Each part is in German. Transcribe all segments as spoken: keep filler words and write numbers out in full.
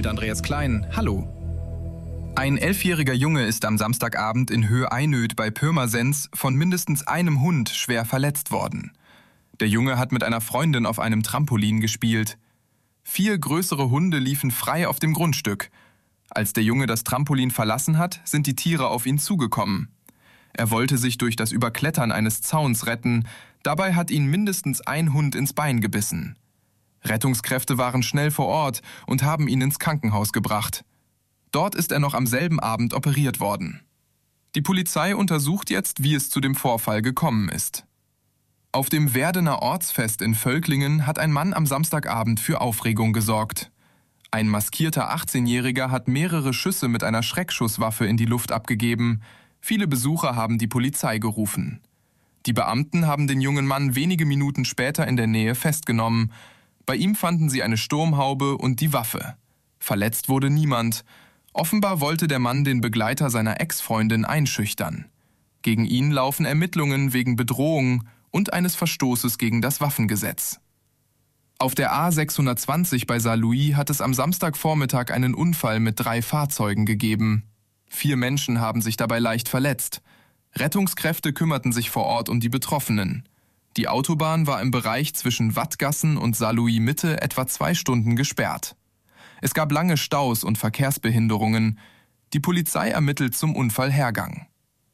mit Andreas Klein. Hallo. Ein elfjähriger Junge ist am Samstagabend in Höhe-Einöd bei Pirmasens von mindestens einem Hund schwer verletzt worden. Der Junge hat mit einer Freundin auf einem Trampolin gespielt. Vier größere Hunde liefen frei auf dem Grundstück. Als der Junge das Trampolin verlassen hat, sind die Tiere auf ihn zugekommen. Er wollte sich durch das Überklettern eines Zauns retten. Dabei hat ihn mindestens ein Hund ins Bein gebissen. Rettungskräfte waren schnell vor Ort und haben ihn ins Krankenhaus gebracht. Dort ist er noch am selben Abend operiert worden. Die Polizei untersucht jetzt, wie es zu dem Vorfall gekommen ist. Auf dem Werdener Ortsfest in Völklingen hat ein Mann am Samstagabend für Aufregung gesorgt. Ein maskierter achtzehnjähriger hat mehrere Schüsse mit einer Schreckschusswaffe in die Luft abgegeben. Viele Besucher haben die Polizei gerufen. Die Beamten haben den jungen Mann wenige Minuten später in der Nähe festgenommen. Bei ihm fanden sie eine Sturmhaube und die Waffe. Verletzt wurde niemand. Offenbar wollte der Mann den Begleiter seiner Ex-Freundin einschüchtern. Gegen ihn laufen Ermittlungen wegen Bedrohung und eines Verstoßes gegen das Waffengesetz. Auf der A sechshundertzwanzig bei Saarlouis hat es am Samstagvormittag einen Unfall mit drei Fahrzeugen gegeben. Vier Menschen haben sich dabei leicht verletzt. Rettungskräfte kümmerten sich vor Ort um die Betroffenen. Die Autobahn war im Bereich zwischen Wattgassen und Saarlouis Mitte etwa zwei Stunden gesperrt. Es gab lange Staus und Verkehrsbehinderungen. Die Polizei ermittelt zum Unfallhergang.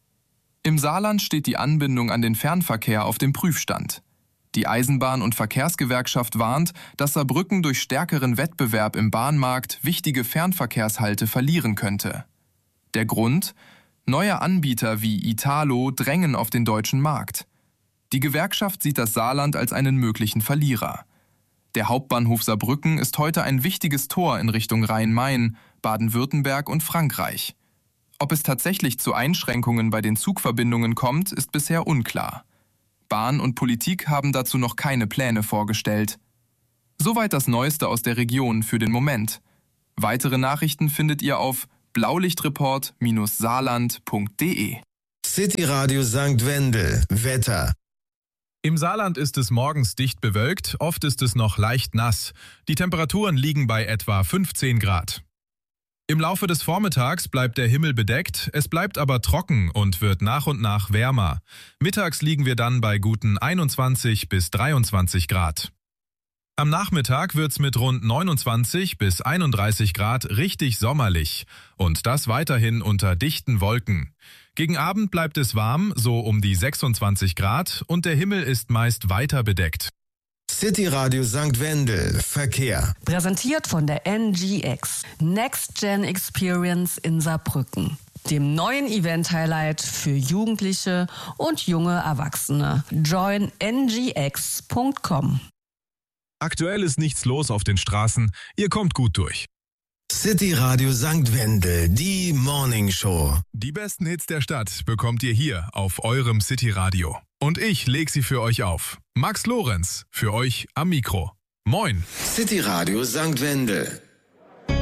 Im Saarland steht die Anbindung an den Fernverkehr auf dem Prüfstand. Die Eisenbahn- und Verkehrsgewerkschaft warnt, dass Saarbrücken durch stärkeren Wettbewerb im Bahnmarkt wichtige Fernverkehrshalte verlieren könnte. Der Grund? Neue Anbieter wie Italo drängen auf den deutschen Markt. Die Gewerkschaft sieht das Saarland als einen möglichen Verlierer. Der Hauptbahnhof Saarbrücken ist heute ein wichtiges Tor in Richtung Rhein-Main, Baden-Württemberg und Frankreich. Ob es tatsächlich zu Einschränkungen bei den Zugverbindungen kommt, ist bisher unklar. Bahn und Politik haben dazu noch keine Pläne vorgestellt. Soweit das Neueste aus der Region für den Moment. Weitere Nachrichten findet ihr auf blaulichtreport Bindestrich saarland Punkt de. City Radio Sankt Wendel. Wetter. Im Saarland ist es morgens dicht bewölkt, oft ist es noch leicht nass. Die Temperaturen liegen bei etwa fünfzehn Grad. Im Laufe des Vormittags bleibt der Himmel bedeckt, es bleibt aber trocken und wird nach und nach wärmer. Mittags liegen wir dann bei guten einundzwanzig bis dreiundzwanzig Grad. Am Nachmittag wird's mit rund neunundzwanzig bis einunddreißig Grad richtig sommerlich und das weiterhin unter dichten Wolken. Gegen Abend bleibt es warm, so um die sechsundzwanzig Grad und der Himmel ist meist weiter bedeckt. City Radio Sankt Wendel. Verkehr. Präsentiert von der N G X. Next Gen Experience in Saarbrücken. Dem neuen Event-Highlight für Jugendliche und junge Erwachsene. join n g x punkt com. Aktuell ist nichts los auf den Straßen, ihr kommt gut durch. City Radio Sankt Wendel, die Morning Show. Die besten Hits der Stadt bekommt ihr hier auf eurem City Radio. Und ich leg sie für euch auf. Max Lorenz, für euch am Mikro. Moin. City Radio Sankt Wendel.